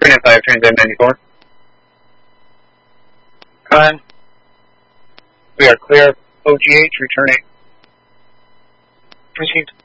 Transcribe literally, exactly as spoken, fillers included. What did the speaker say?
Three nine five, Transit ninety-four. Con. We are clear. O G H, return eight. Received.